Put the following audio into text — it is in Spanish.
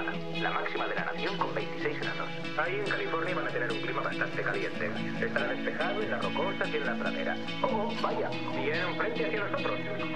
Nevada, la máxima de la nación con 26 grados. Ahí en California van a tener un clima bastante caliente. Estará despejado en las rocosas y en la pradera. Oh, vaya, vienen frente hacia nosotros.